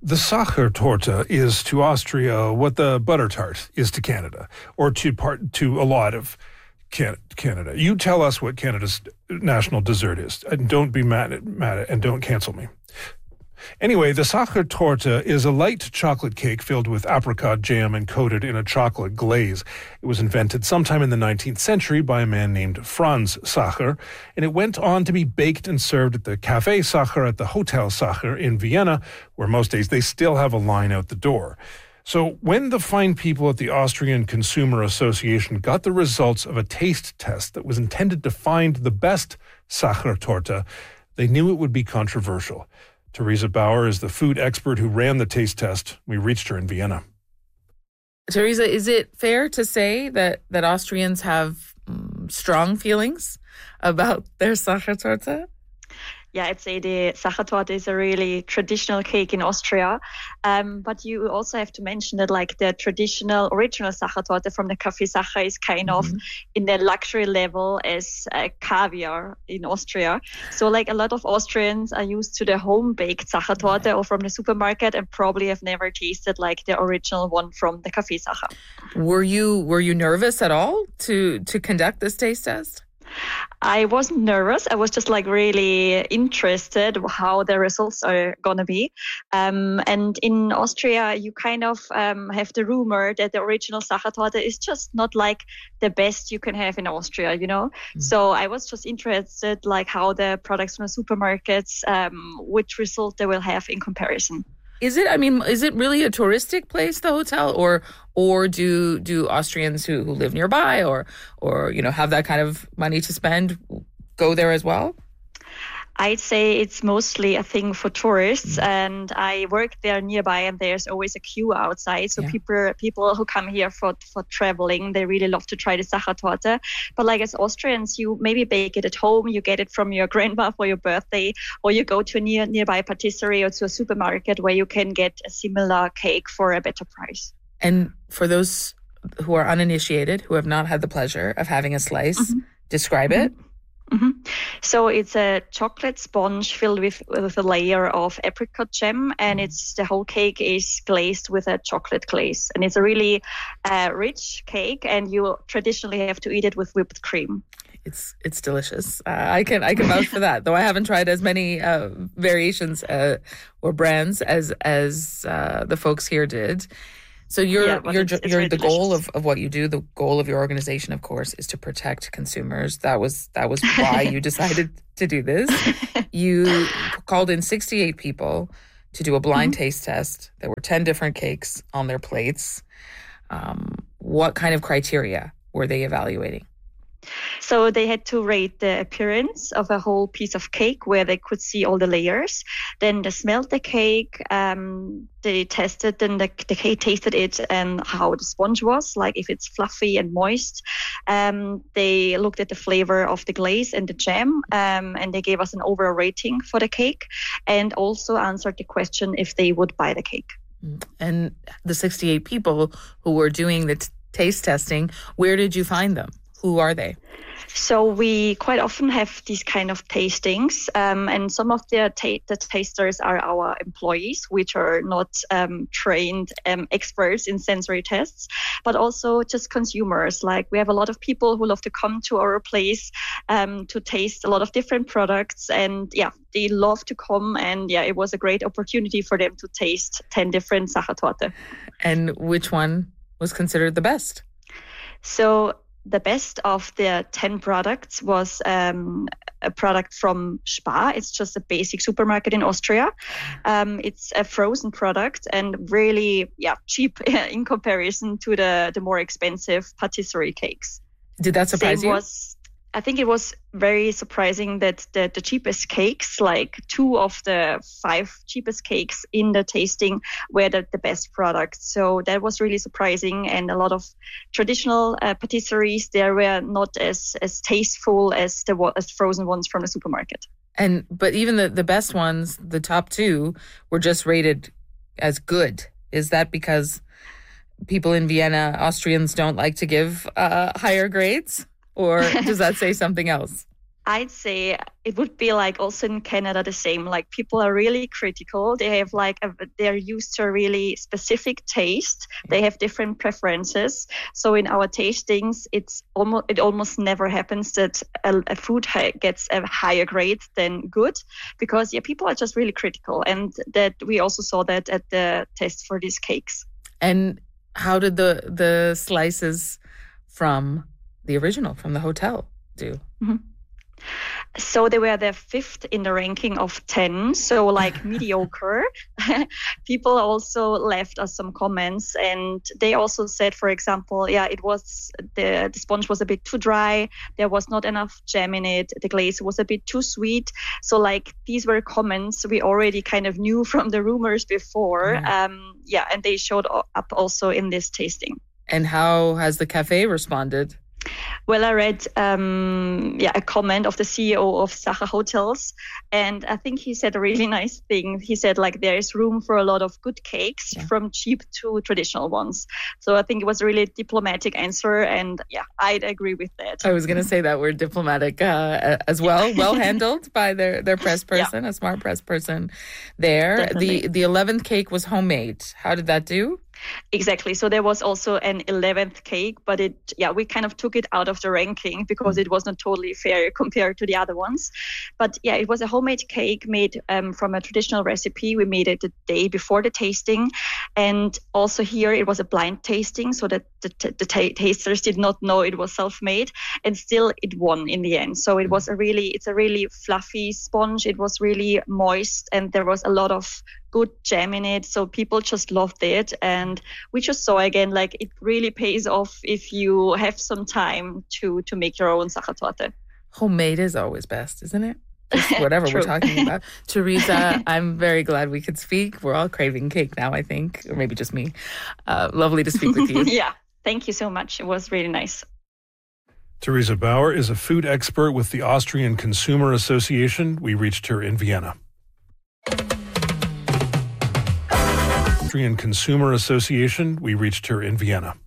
The Sachertorte is to Austria what the butter tart is to Canada, or to a lot of Canada. You tell us what Canada's national dessert is, and don't be mad at and don't cancel me. Anyway, the Sachertorte is a light chocolate cake filled with apricot jam and coated in a chocolate glaze. It was invented sometime in the 19th century by a man named Franz Sacher, and it went on to be baked and served at the Café Sacher at the Hotel Sacher in Vienna, where most days they still have a line out the door. So when the fine people at the Austrian Consumer Association got the results of a taste test that was intended to find the best Sachertorte, they knew it would be controversial. Teresa Bauer is the food expert who ran the taste test. We reached her in Vienna. Teresa, is it fair to say that Austrians have strong feelings about their Sachertorte? Yeah, I'd say the Sachertorte is a really traditional cake in Austria. But you also have to mention that like the traditional original Sachertorte from the Café Sacher is kind of in the luxury level as caviar in Austria. So like a lot of Austrians are used to the home-baked Sachertorte or from the supermarket and probably have never tasted like the original one from the Café Sacher. Were you nervous at all to conduct this taste test? I wasn't nervous. I was just like really interested how the results are going to be. And in Austria, you kind of have the rumor that the original Sachertorte is just not like the best you can have in Austria, you know? So I was just interested like how the products from the supermarkets, which result they will have in comparison. Is it really a touristic place, the hotel, or do Austrians who live nearby or have that kind of money to spend go there as well? I'd say it's mostly a thing for tourists, and I work there nearby, and there's always a queue outside. So people who come here for traveling, they really love to try the Sachertorte. But like as Austrians, you maybe bake it at home, you get it from your grandma for your birthday, or you go to a nearby patisserie or to a supermarket where you can get a similar cake for a better price. And for those who are uninitiated, who have not had the pleasure of having a slice, describe it. So it's a chocolate sponge filled with a layer of apricot jam, and the whole cake is glazed with a chocolate glaze, and it's a really rich cake, and you traditionally have to eat it with whipped cream. It's delicious. I can vouch for that, though I haven't tried as many variations or brands as the folks here did. So the goal of what you do, the goal of your organization, of course, is to protect consumers. That was why you decided to do this. You called in 68 people to do a blind taste test. There were 10 different cakes on their plates. What kind of criteria were they evaluating? So they had to rate the appearance of a whole piece of cake where they could see all the layers. Then they smelled the cake, they tested, then the cake tasted it and how the sponge was, like if it's fluffy and moist. They looked at the flavor of the glaze and the jam, and they gave us an overall rating for the cake and also answered the question if they would buy the cake. And the 68 people who were doing the taste testing, where did you find them? Who are they? So we quite often have these kind of tastings, and some of the tasters are our employees, which are not trained experts in sensory tests, but also just consumers. Like we have a lot of people who love to come to our place to taste a lot of different products, and they love to come, and it was a great opportunity for them to taste 10 different Sachertorte. And which one was considered the best? So the best of the 10 products was a product from Spar. It's just a basic supermarket in Austria. It's a frozen product and really cheap in comparison to the more expensive patisserie cakes. Did that surprise you? I think it was very surprising that the cheapest cakes, like 2 of the 5 cheapest cakes in the tasting, were the best products. So that was really surprising. And a lot of traditional patisseries, they were not as tasteful as frozen ones from the supermarket. But even the best ones, the top 2, were just rated as good. Is that because people in Vienna, Austrians, don't like to give higher grades? Or does that say something else? I'd say it would be like also in Canada the same. Like people are really critical. They have they're used to a really specific taste. They have different preferences. So in our tastings, it almost never happens that a food gets a higher grade than good, because people are just really critical, and that we also saw that at the test for these cakes. And how did the slices from the original, from the hotel, do? Mm-hmm. So they were the 5th in the ranking of 10, so like mediocre. People also left us some comments, and they also said, for example, it was the sponge was a bit too dry, there was not enough jam in it, the glaze was a bit too sweet. So like these were comments we already kind of knew from the rumors before. And they showed up also in this tasting. And how has the cafe responded? Well, I read a comment of the CEO of Sacher Hotels, and I think he said a really nice thing. He said, like, there is room for a lot of good cakes, from cheap to traditional ones. So I think it was a really diplomatic answer, and I'd agree with that. I was going to say that word, diplomatic, as well. Well handled by their press person, a smart press person there. Definitely. The 11th cake was homemade. How did that do? Exactly. So there was also an 11th cake, but we kind of took it out of the ranking because it was not totally fair compared to the other ones. But it was a homemade cake made from a traditional recipe. We made it the day before the tasting. And also here it was a blind tasting, so that the tasters did not know it was self-made, and still it won in the end. So it's a really fluffy sponge. It was really moist, and there was a lot of good jam in it, so people just loved it. And we just saw again, like, it really pays off if you have some time to make your own Sachertorte. Homemade is always best, isn't it? Just whatever we're talking about. Teresa, I'm very glad we could speak. We're all craving cake now, I think, or maybe just me. Lovely to speak with you. Yeah, thank you so much. It was really nice. Teresa Bauer is a food expert with the Austrian Consumer Association. We reached her in Vienna. Austrian Consumer Association. We reached her in Vienna.